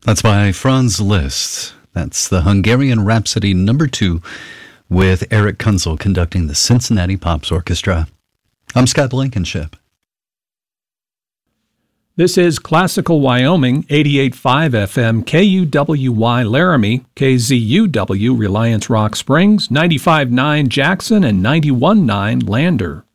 That's by Franz Liszt. That's the Hungarian Rhapsody No. 2 with Eric Kunzel conducting the Cincinnati Pops Orchestra. I'm Scott Blankenship. This is Classical Wyoming, 88.5 FM, KUWY Laramie, KZUW Reliance Rock Springs, 95.9 Jackson, and 91.9 Lander.